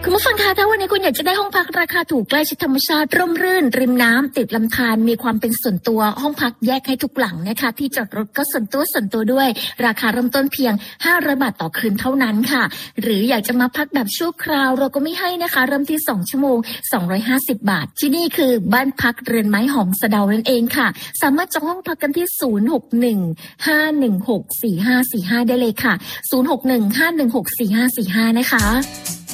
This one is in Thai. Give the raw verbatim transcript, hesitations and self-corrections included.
คุณผู้ฟังคะถ้าวันนี้คุณอยากจะได้ห้องพักราคาถูกใกล้ชิดธรรมชาติร่มรื่นริมน้ำติดลำธารมีความเป็นส่วนตัวห้องพักแยกให้ทุกหลังนะคะที่จอดรถก็ส่วนตัวส่วนตัวด้วยราคาเริ่มต้นเพียงห้าร้อยบาทต่อคืนเท่านั้นค่ะหรืออยากจะมาพักแบบชั่วคราวเราก็ไม่ให้นะคะเริ่มที่สองชั่วโมงสองร้อยห้าสิบบาทที่นี่คือบ้านพักเรือนไม้หอมสะเดานั่นเองค่ะสามารถจองห้องพักกันที่ศูนย์ หก หนึ่ง ห้า หนึ่ง หก สี่ ห้า สี่ ห้าได้เลยค่ะศูนย์ หก หนึ่ง ห้า หนึ่ง หก สี่ ห้า สี่ ห้านะคะ